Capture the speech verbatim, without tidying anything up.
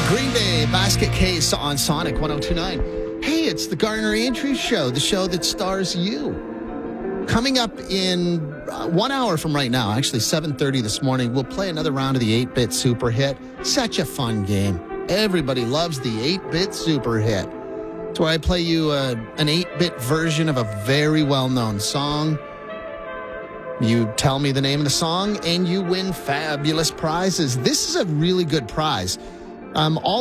Green Day, Basket Case on Sonic one oh two point nine. Hey, it's the Garner Andrews Show, the show that stars you. Coming up in uh, one hour from right now, actually seven thirty this morning, we'll play another round of the eight-bit Super Hit. Such a fun game. Everybody loves the eight-bit Super Hit. It's where I play you uh, an eight-bit version of a very well-known song. You tell me the name of the song, and you win fabulous prizes. This is a really good prize. Um, all